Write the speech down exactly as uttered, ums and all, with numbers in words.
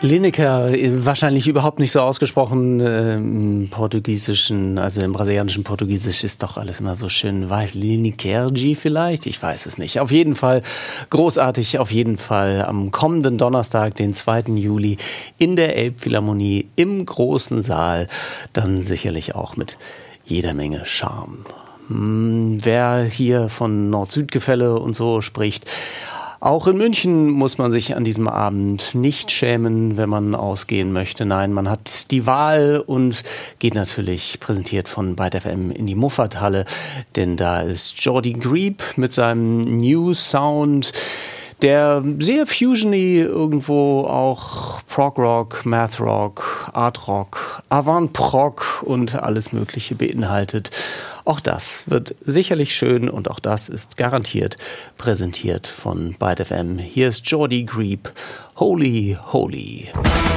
Lineker, wahrscheinlich überhaupt nicht so ausgesprochen äh, im Portugiesischen, also im brasilianischen Portugiesisch ist doch alles immer so schön weich. Linekerji vielleicht? Ich weiß es nicht. Auf jeden Fall großartig, auf jeden Fall am kommenden Donnerstag, den zweiten Juli in der Elbphilharmonie im großen Saal, dann sicherlich auch mit jeder Menge Charme. Hm, wer hier von Nord-Süd-Gefälle und so spricht, auch in München muss man sich an diesem Abend nicht schämen, wenn man ausgehen möchte. Nein, man hat die Wahl und geht natürlich, präsentiert von Byte F M, in die Muffathalle. Denn da ist Jordi Griep mit seinem New Sound, der sehr fusiony irgendwo auch Prog-Rock, Math-Rock, Art-Rock, Avant-Prog und alles Mögliche beinhaltet. Auch das wird sicherlich schön und auch das ist garantiert präsentiert von Byte F M. Hier ist Jordi Griep, Holy, Holy.